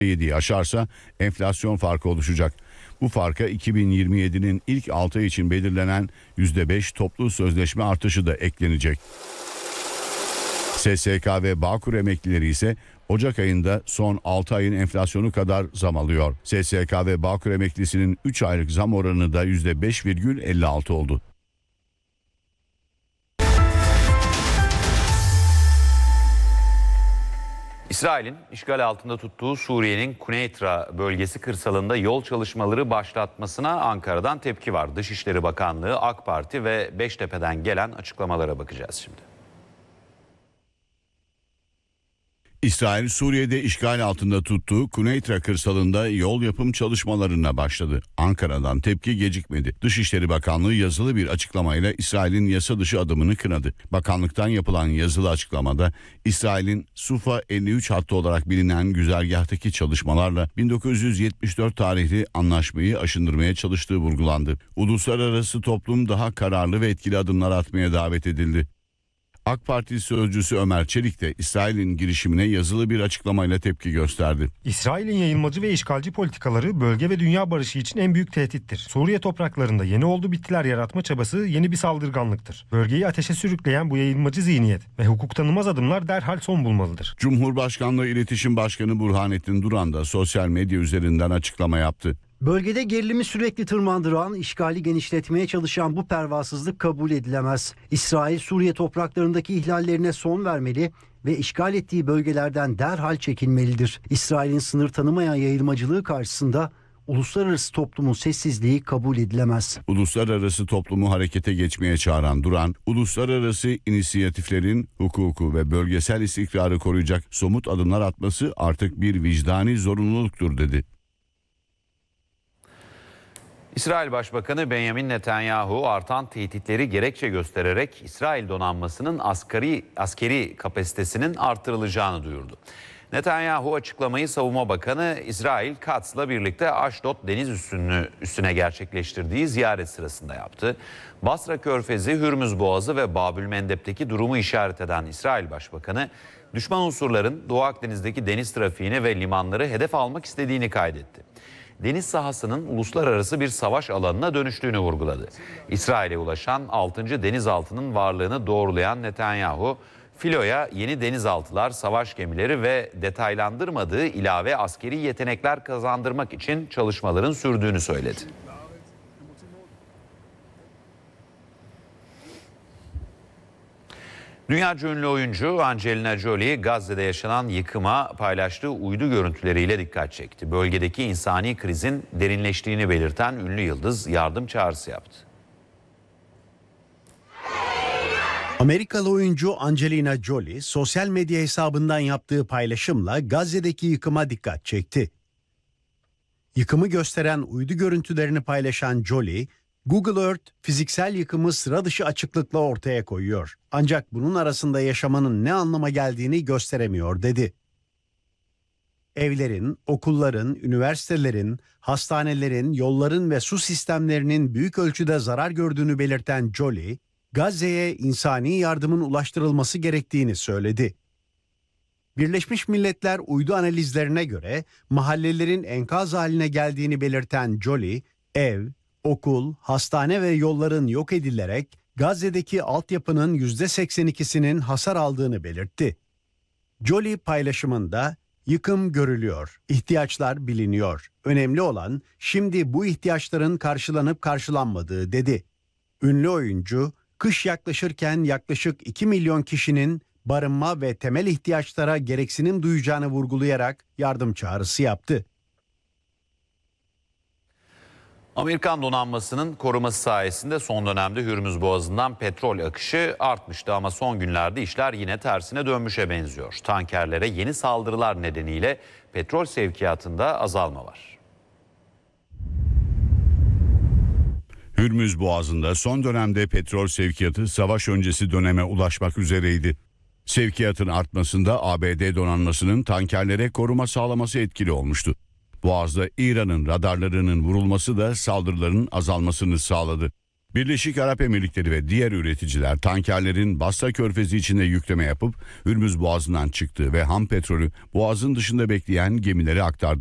%7'yi aşarsa enflasyon farkı oluşacak. Bu farka 2027'nin ilk 6 ay için belirlenen %5 toplu sözleşme artışı da eklenecek. SSK ve Bağkur emeklileri ise Ocak ayında son 6 ayın enflasyonu kadar zam alıyor. SSK ve Bağkur emeklisinin 3 aylık zam oranı da %5,56 oldu. İsrail'in işgal altında tuttuğu Suriye'nin Kuneytra bölgesi kırsalında yol çalışmaları başlatmasına Ankara'dan tepki var. Dışişleri Bakanlığı, AK Parti ve Beştepe'den gelen açıklamalara bakacağız şimdi. İsrail, Suriye'de işgal altında tuttuğu Kuneytra kırsalında yol yapım çalışmalarına başladı. Ankara'dan tepki gecikmedi. Dışişleri Bakanlığı yazılı bir açıklamayla İsrail'in yasa dışı adımını kınadı. Bakanlıktan yapılan yazılı açıklamada İsrail'in Sufa 53 hattı olarak bilinen güzergahtaki çalışmalarla 1974 tarihli anlaşmayı aşındırmaya çalıştığı vurgulandı. Uluslararası toplum daha kararlı ve etkili adımlar atmaya davet edildi. AK Parti sözcüsü Ömer Çelik de İsrail'in girişimine yazılı bir açıklamayla tepki gösterdi. İsrail'in yayılmacı ve işgalci politikaları bölge ve dünya barışı için en büyük tehdittir. Suriye topraklarında yeni oldu bittiler yaratma çabası yeni bir saldırganlıktır. Bölgeyi ateşe sürükleyen bu yayılmacı zihniyet ve hukuk tanımaz adımlar derhal son bulmalıdır. Cumhurbaşkanlığı İletişim Başkanı Burhanettin Duran da sosyal medya üzerinden açıklama yaptı. Bölgede gerilimi sürekli tırmandıran, işgali genişletmeye çalışan bu pervasızlık kabul edilemez. İsrail, Suriye topraklarındaki ihlallerine son vermeli ve işgal ettiği bölgelerden derhal çekilmelidir. İsrail'in sınır tanımayan yayılmacılığı karşısında uluslararası toplumun sessizliği kabul edilemez. Uluslararası toplumu harekete geçmeye çağıran Duran, uluslararası inisiyatiflerin hukuku ve bölgesel istikrarı koruyacak somut adımlar atması artık bir vicdani zorunluluktur dedi. İsrail Başbakanı Benjamin Netanyahu artan tehditleri gerekçe göstererek İsrail donanmasının askeri kapasitesinin artırılacağını duyurdu. Netanyahu açıklamayı Savunma Bakanı İsrail Katz'la birlikte Aşdod deniz üssüne gerçekleştirdiği ziyaret sırasında yaptı. Basra Körfezi, Hürmüz Boğazı ve Babülmendeb'teki durumu işaret eden İsrail Başbakanı, düşman unsurların Doğu Akdeniz'deki deniz trafiğini ve limanları hedef almak istediğini kaydetti. Deniz sahasının uluslararası bir savaş alanına dönüştüğünü vurguladı. İsrail'e ulaşan 6. denizaltının varlığını doğrulayan Netanyahu, filoya yeni denizaltılar, savaş gemileri ve detaylandırmadığı ilave askeri yetenekler kazandırmak için çalışmaların sürdüğünü söyledi. Dünyaca ünlü oyuncu Angelina Jolie, Gazze'de yaşanan yıkıma paylaştığı uydu görüntüleriyle dikkat çekti. Bölgedeki insani krizin derinleştiğini belirten ünlü yıldız yardım çağrısı yaptı. Amerikalı oyuncu Angelina Jolie, sosyal medya hesabından yaptığı paylaşımla Gazze'deki yıkıma dikkat çekti. Yıkımı gösteren uydu görüntülerini paylaşan Jolie, Google Earth fiziksel yıkımı sıra dışı açıklıkla ortaya koyuyor. Ancak bunun arasında yaşamanın ne anlama geldiğini gösteremiyor dedi. Evlerin, okulların, üniversitelerin, hastanelerin, yolların ve su sistemlerinin büyük ölçüde zarar gördüğünü belirten Jolie, Gazze'ye insani yardımın ulaştırılması gerektiğini söyledi. Birleşmiş Milletler uydu analizlerine göre mahallelerin enkaz haline geldiğini belirten Jolie, ev, okul, hastane ve yolların yok edilerek Gazze'deki altyapının %82'sinin hasar aldığını belirtti. Jolie paylaşımında yıkım görülüyor, ihtiyaçlar biliniyor. Önemli olan şimdi bu ihtiyaçların karşılanıp karşılanmadığı dedi. Ünlü oyuncu, kış yaklaşırken yaklaşık 2 milyon kişinin barınma ve temel ihtiyaçlara gereksinim duyacağını vurgulayarak yardım çağrısı yaptı. Amerikan donanmasının koruması sayesinde son dönemde Hürmüz Boğazı'ndan petrol akışı artmıştı ama son günlerde işler yine tersine dönmüşe benziyor. Tankerlere yeni saldırılar nedeniyle petrol sevkiyatında azalma var. Hürmüz Boğazı'nda son dönemde petrol sevkiyatı savaş öncesi döneme ulaşmak üzereydi. Sevkiyatın artmasında ABD donanmasının tankerlere koruma sağlaması etkili olmuştu. Boğaz'da İran'ın radarlarının vurulması da saldırıların azalmasını sağladı. Birleşik Arap Emirlikleri ve diğer üreticiler tankerlerin Basra Körfezi içinde yükleme yapıp Hürmüz Boğazı'ndan çıktığı ve ham petrolü Boğaz'ın dışında bekleyen gemilere aktardı.